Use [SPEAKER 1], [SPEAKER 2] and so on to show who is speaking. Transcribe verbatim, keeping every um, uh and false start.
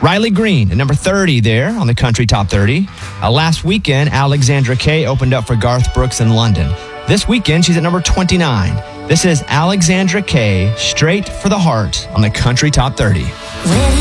[SPEAKER 1] Riley Green at number thirty there on the Country Top thirty. Uh, last weekend, Alexandra Kay opened up for Garth Brooks in London. This weekend, she's at number twenty-nine. This is Alexandra Kay, Straight for the Heart on the Country Top thirty.